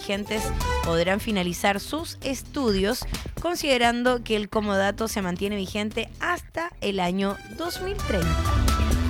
vigentes podrán finalizar sus estudios, considerando que el comodato se mantiene vigente hasta el año 2030.